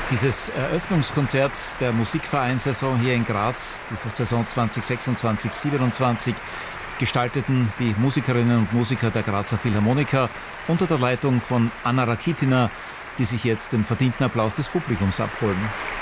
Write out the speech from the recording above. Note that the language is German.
Dieses Eröffnungskonzert der Musikvereinssaison hier in Graz, die Saison 2026/27, gestalteten die Musikerinnen und Musiker der Grazer Philharmoniker unter der Leitung von Anna Rakitina, die sich jetzt den verdienten Applaus des Publikums abholen.